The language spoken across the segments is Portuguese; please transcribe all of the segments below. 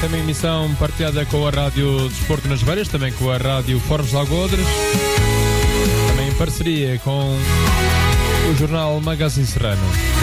Também emissão partilhada com a Rádio Desporto nas Velhas, também com a Rádio Fornos de Algodres, também em parceria com o jornal Magazine Serrano.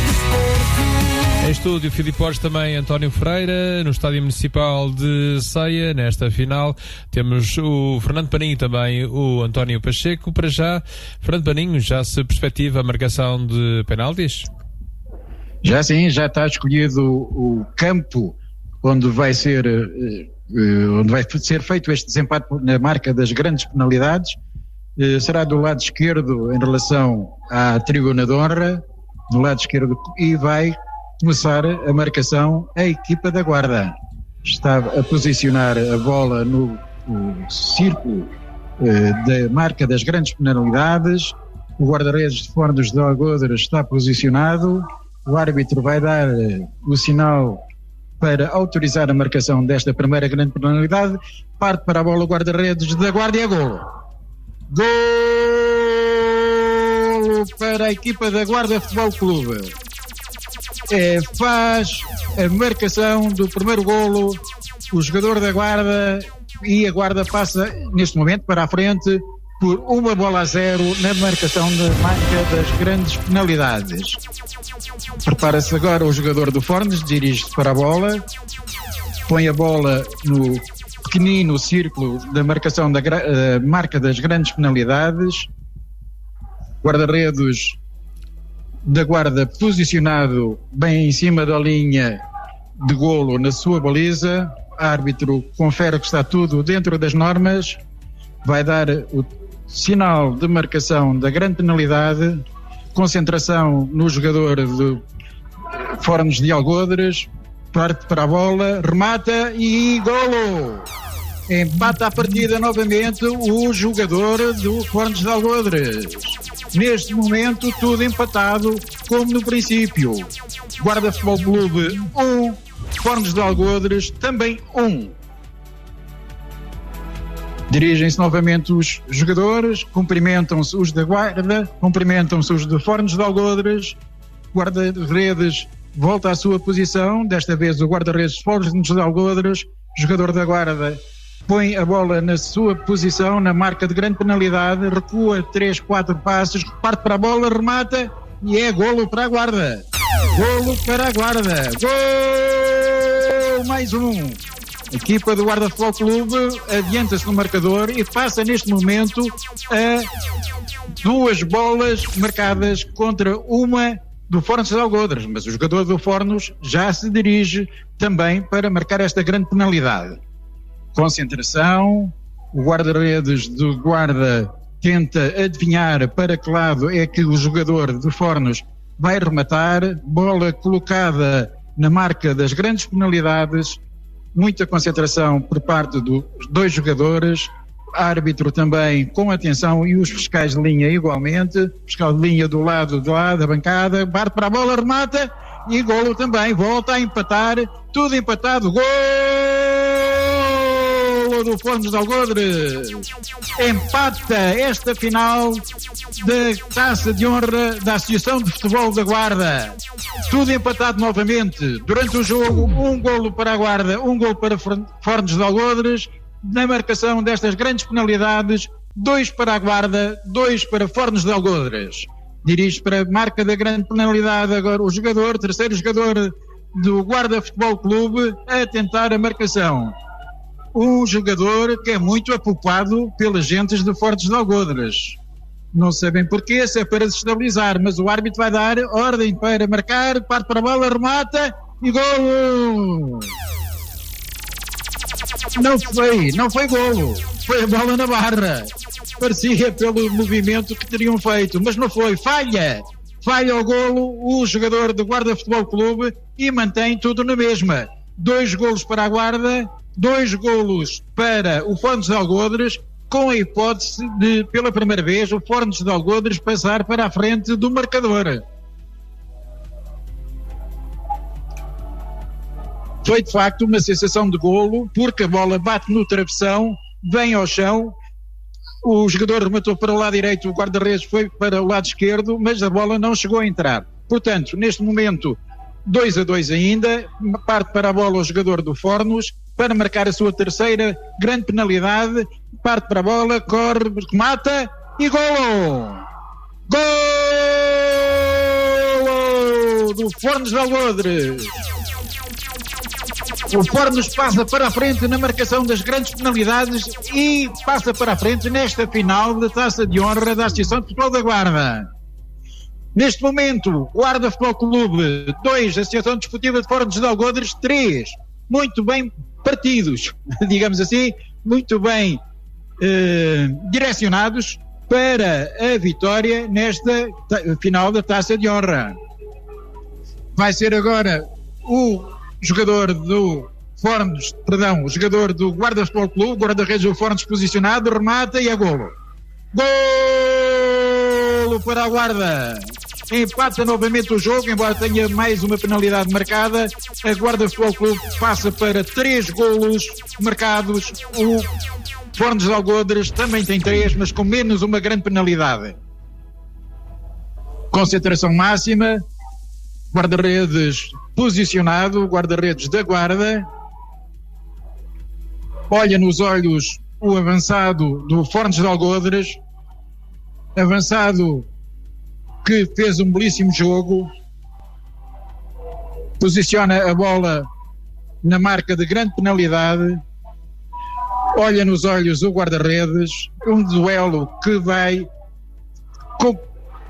Em estúdio, Filipe Borges, também António Ferreira, no Estádio Municipal de Ceia. Nesta final temos o Fernando Paninho e também o António Pacheco. Para já, Fernando Paninho, já se perspectiva a marcação de penaltis? Já sim, já está escolhido o campo onde vai ser feito este desempate na marca das grandes penalidades. Será do lado esquerdo em relação à tribuna de honra, do lado esquerdo, e vai começar a marcação a equipa da Guarda. Está a posicionar a bola no círculo da marca das grandes penalidades. O guarda-redes de Fornos de Algodres está posicionado. O árbitro vai dar o sinal para autorizar a marcação desta primeira grande penalidade. Parte para a bola o guarda-redes da Guarda e é golo. Golo para a equipa da Guarda Futebol Clube. Faz a marcação do primeiro golo o jogador da Guarda, e a Guarda passa neste momento para a frente por 1-0 na marcação da marca das grandes penalidades. Prepara-se agora o jogador do Fornos, dirige-se para a bola, põe a bola no pequenino círculo da marcação da marca das grandes penalidades. Guarda-redes da Guarda posicionado bem em cima da linha de golo na sua baliza. O árbitro confere que está tudo dentro das normas, vai dar o sinal de marcação da grande penalidade. Concentração no jogador de Fornos de Algodres, parte para a bola, remata e golo! Empata a partida novamente o jogador do Fornos de Algodres. Neste momento tudo empatado como no princípio. Guarda Futebol Clube 1, Fornos de Algodres também 1. Dirigem-se novamente os jogadores, cumprimentam-se os da Guarda, cumprimentam-se os de Fornos de Algodres. Guarda-redes volta à sua posição, desta vez o guarda-redes de Fornos de Algodres, jogador da Guarda, põe a bola na sua posição, na marca de grande penalidade, recua 3-4 passos, parte para a bola, remata e é golo para a Guarda. Golo para a Guarda. Gol! Mais um. A equipa do Guarda Futebol Clube adianta-se no marcador e passa neste momento a 2 bolas marcadas contra uma do Fornos de Algodres, mas o jogador do Fornos já se dirige também para marcar esta grande penalidade. Concentração, o guarda-redes do Guarda tenta adivinhar para que lado é que o jogador do Fornos vai rematar, bola colocada na marca das grandes penalidades, muita concentração por parte dos 2 jogadores, árbitro também com atenção e os fiscais de linha igualmente, fiscal de linha do lado de lá da bancada, parte para a bola, remata e golo também, volta a empatar, tudo empatado, golo do Fornos de Algodres, empata esta final da Taça de Honra da Associação de Futebol da Guarda, tudo empatado novamente, durante o jogo 1 golo para a Guarda, 1 golo para Fornos de Algodres, na marcação destas grandes penalidades, 2 para a Guarda, 2 para Fornos de Algodres. Dirige para a marca da grande penalidade agora o jogador, terceiro jogador do Guarda Futebol Clube, a tentar a marcação. Um jogador que é muito apupado pelas gentes de Fornos de Algodres. Não sabem porquê, se é para se estabilizar, mas o árbitro vai dar ordem para marcar, parte para a bola, remata e golo! Não foi golo, foi a bola na barra. Parecia pelo movimento que teriam feito, mas não foi, falha o golo o jogador do Guarda Futebol Clube e mantém tudo na mesma. 2 golos para a Guarda, 2 golos para o Fornos de Algodres, com a hipótese de, pela primeira vez, o Fornos de Algodres passar para a frente do marcador. Foi de facto uma sensação de golo, porque a bola bate no travessão, vem ao chão, o jogador rematou para o lado direito, o guarda-redes foi para o lado esquerdo, mas a bola não chegou a entrar. Portanto, neste momento, 2-2 ainda, parte para a bola o jogador do Fornos, para marcar a sua terceira grande penalidade. Parte para a bola, corre, remata e golo! Golo do Fornos de Algodres! O Fornos passa para a frente na marcação das grandes penalidades e passa para a frente nesta final da Taça de Honra da Associação de Futebol da Guarda. Neste momento, Guarda Futebol Clube 2, Associação Desportiva de Fornos de Algodres 3. Muito bem partidos, digamos assim, muito bem direcionados para a vitória nesta final da Taça de Honra. Vai ser agora o jogador do Fornos, o jogador do Guarda Futebol Clube, guarda-redes do Fornos posicionado, remata e é golo. Golo para a Guarda. Empata novamente o jogo, embora tenha mais uma penalidade marcada. A Guarda Futebol Clube passa para 3 golos marcados. O Fornos de Algodres também tem 3, mas com menos uma grande penalidade. Concentração máxima. Guarda-redes posicionado, guarda-redes da Guarda. Olha nos olhos o avançado do Fornos de Algodres. Avançado que fez um belíssimo jogo. Posiciona a bola na marca de grande penalidade. Olha nos olhos o guarda-redes. Um duelo que vai com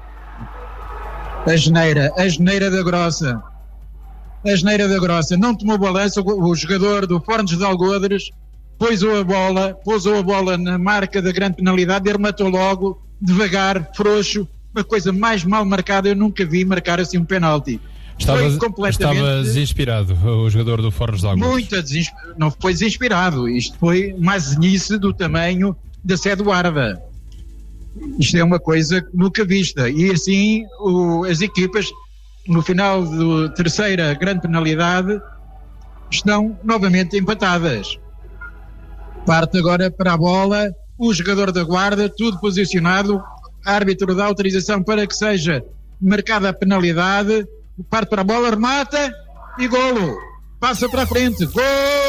a geneira da Grossa. A geneira da Grossa não tomou balanço. O jogador do Fornos de Algodres pousou a bola na marca da grande penalidade e rematou logo, devagar, frouxo. Uma coisa mais mal marcada, eu nunca vi marcar assim um penalti. Estava desinspirado o jogador do Fornos de Algodres. Não foi desinspirado, isto foi uma azenice do tamanho da sede Guarda. Isto é uma coisa nunca vista. E assim as equipas, no final da terceira grande penalidade, estão novamente empatadas. Parte agora para a bola, o jogador da Guarda, tudo posicionado, árbitro dá autorização para que seja marcada a penalidade, parte para a bola, remata e golo. Passa para a frente, golo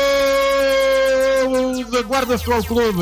da Guarda Futebol Clube.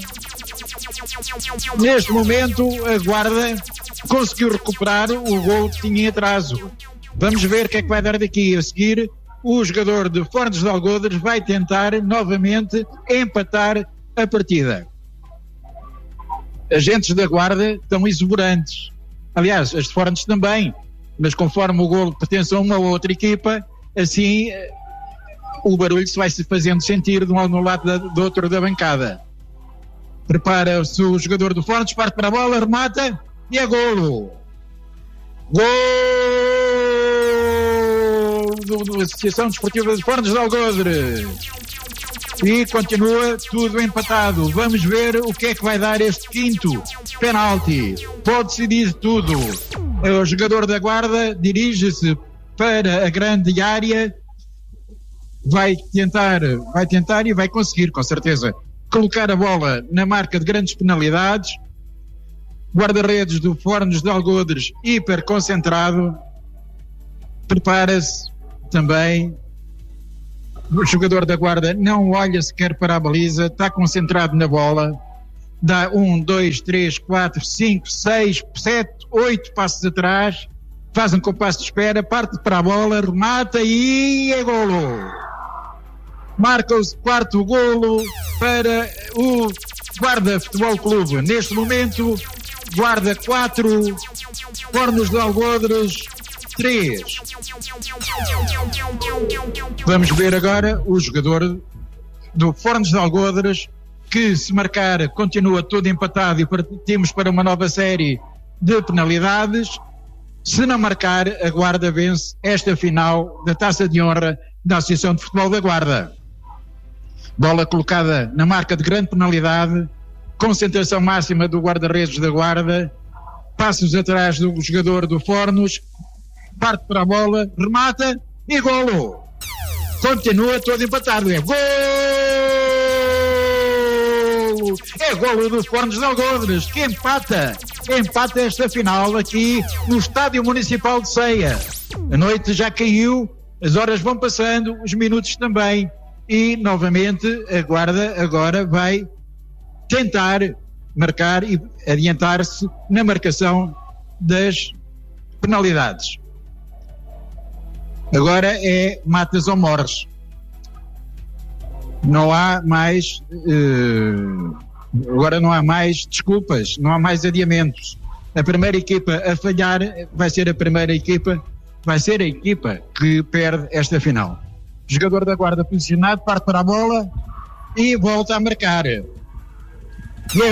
Neste momento a Guarda conseguiu recuperar o golo que tinha em atraso. Vamos ver o que é que vai dar daqui a seguir. O jogador de Fornos de Algodres vai tentar novamente empatar a partida. Agentes da Guarda estão exuberantes. Aliás, as de Fornos também. Mas conforme o golo pertence a uma ou outra equipa, assim o barulho se vai se fazendo sentir de um lado do outro da bancada. Prepara-se o jogador do Fornos, parte para a bola, remata e é golo. Golo da Associação Desportiva de Fornos de Algodres. E continua tudo empatado. Vamos ver o que é que vai dar este quinto penalti. Pode decidir tudo. O jogador da Guarda dirige-se para a grande área. Vai tentar e vai conseguir, com certeza, colocar a bola na marca de grandes penalidades. Guarda-redes do Fornos de Algodres hiper concentrado. Prepara-se também. O jogador da Guarda não olha sequer para a baliza, está concentrado na bola. Dá 1, 2, 3, 4, 5, 6, 7, 8 passos atrás. Faz um compasso de espera, parte para a bola, remata e é golo. Marca o quarto golo para o Guarda Futebol Clube. Neste momento, Guarda 4, Fornos de Algodres 3. Vamos ver agora o jogador do Fornos de Algodres, que se marcar continua todo empatado e partimos para uma nova série de penalidades. Se não marcar, a Guarda vence esta final da Taça de Honra da Associação de Futebol da Guarda. Bola colocada na marca de grande penalidade, concentração máxima do guarda-redes da Guarda, passos atrás do jogador do Fornos, parte para a bola, remata e golo. Continua todo empatado. É golo! É golo dos Fornos de Algodres, que empata esta final aqui no Estádio Municipal de Ceia. A noite já caiu, as horas vão passando, os minutos também. e novamente a Guarda agora vai tentar marcar e adiantar-se na marcação das penalidades. Agora é matas ou morres. Não há mais agora não há mais desculpas, não há mais adiamentos. A primeira equipa a falhar vai ser a equipa que perde esta final. O jogador da Guarda posicionado parte para a bola e volta a marcar. E é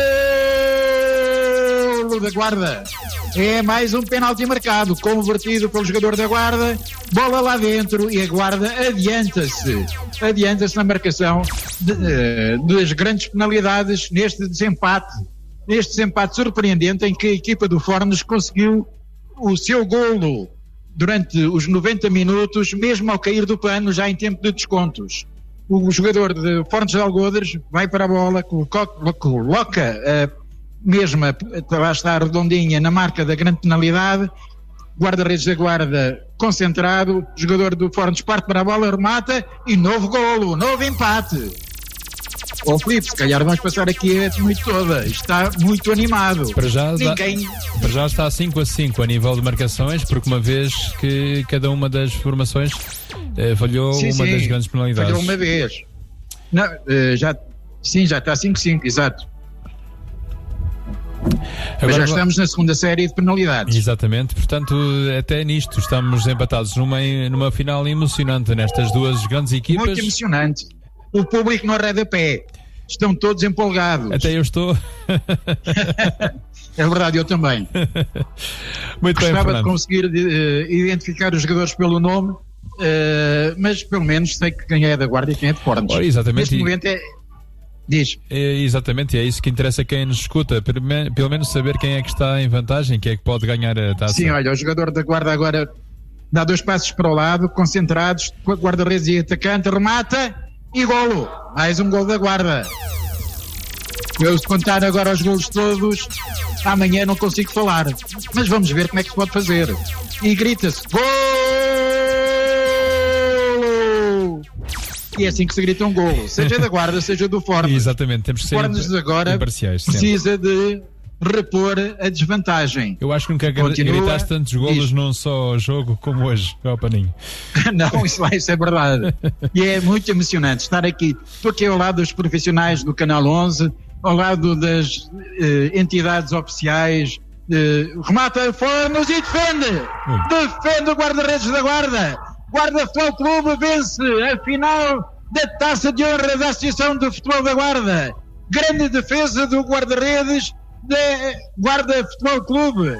golo da Guarda. É mais um penalti marcado, convertido pelo jogador da Guarda, bola lá dentro e a Guarda adianta-se na marcação das grandes penalidades neste desempate surpreendente em que a equipa do Fornos conseguiu o seu golo durante os 90 minutos, mesmo ao cair do pano, já em tempo de descontos. O jogador de Fornos de Algodres vai para a bola, coloca mesma, lá está redondinha na marca da grande penalidade, guarda-redes da Guarda concentrado, jogador do Fornos parte para a bola, remata e novo golo, novo empate. Filipe, se calhar vamos passar aqui a noite toda, está muito animado. Para já está 5-5 a nível de marcações, porque uma vez que cada uma das formações falhou das grandes penalidades. Falhou uma vez. Não, já está 5-5, exato. Agora, mas já estamos na segunda série de penalidades. Exatamente, portanto, até nisto estamos empatados numa final emocionante nestas duas grandes equipas. Muito emocionante. O público não arreda pé. Estão todos empolgados. Até eu estou. É verdade, eu também. Muito bem, Gostava de conseguir identificar os jogadores pelo nome, mas pelo menos sei que quem é da Guarda e quem é de Fornos. Exatamente. Neste momento diz. Exatamente, é isso que interessa a quem nos escuta, pelo menos saber quem é que está em vantagem, quem é que pode ganhar a taça. Sim, olha, o jogador da Guarda agora dá 2 passos para o lado, concentrados, guarda-redes e atacante, remata e golo. Mais um golo da Guarda. Eu, se contar agora os golos todos, amanhã não consigo falar, mas vamos ver como é que se pode fazer. E grita-se golo! E é assim que se grita um golo, seja da Guarda, seja do Fornos. Exatamente, temos que ser agora precisa de repor a desvantagem. Eu acho que nunca gritaste tantos golos num só jogo como hoje, Paninho. Não, isso é verdade. E é muito emocionante estar aqui. Estou aqui ao lado dos profissionais do Canal 11, ao lado das entidades oficiais. Remata Fornos e defende o guarda-redes da Guarda. Guarda Futebol Clube vence a final da Taça de Honra da Associação de Futebol da Guarda. Grande defesa do guarda-redes da Guarda Futebol Clube.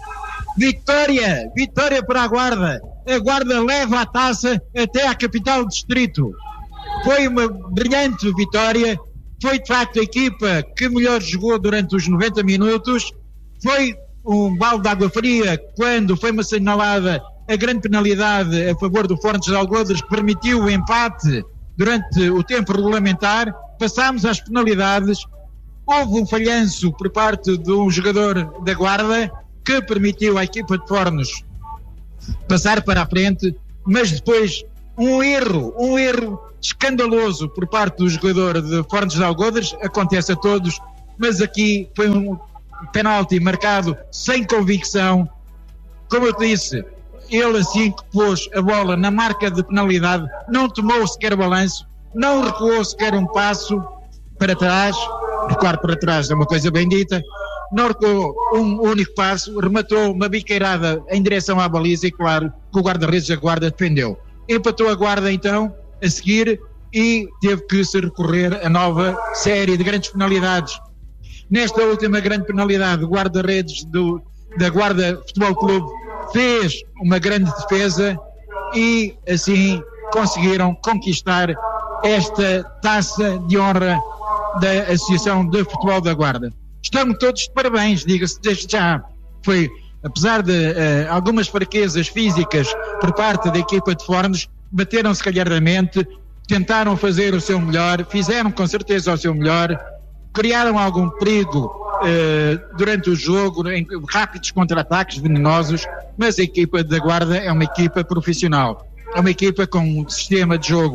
Vitória para a Guarda. A Guarda leva a taça até à capital do distrito. Foi uma brilhante vitória. Foi de facto a equipa que melhor jogou durante os 90 minutos. Foi um balde de água fria quando foi-me assinalada a grande penalidade a favor do Fornos de Algodres, que permitiu o empate durante o tempo regulamentar. Passámos às penalidades. Houve um falhanço por parte de um jogador da Guarda que permitiu à equipa de Fornos passar para a frente, mas depois um erro escandaloso por parte do jogador de Fornos de Algodres. Acontece a todos, mas aqui foi um penalti marcado sem convicção. Como eu disse, ele assim que pôs a bola na marca de penalidade não tomou sequer balanço, não recuou sequer um passo para trás. Recuar para trás é uma coisa bem dita. Não recuou um único passo, rematou uma biqueirada em direção à baliza e claro que o guarda-redes da Guarda defendeu. Empatou a Guarda então a seguir e teve que se recorrer a nova série de grandes penalidades. Nesta última grande penalidade, o guarda-redes da Guarda Futebol Clube fez uma grande defesa e assim conseguiram conquistar esta taça de honra da Associação de Futebol da Guarda. Estão todos de parabéns, diga-se desde já. Foi, apesar de algumas fraquezas físicas por parte da equipa de Fornos, bateram-se calhardamente, tentaram fazer o seu melhor, fizeram com certeza o seu melhor, criaram algum perigo durante o jogo, em rápidos contra-ataques venenosos, mas a equipa da Guarda é uma equipa profissional, é uma equipa com um sistema de jogo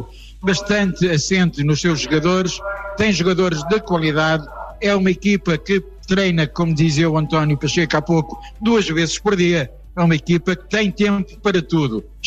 bastante assente nos seus jogadores, tem jogadores de qualidade, é uma equipa que treina, como dizia o António Pacheco há pouco, 2 vezes por dia, é uma equipa que tem tempo para tudo.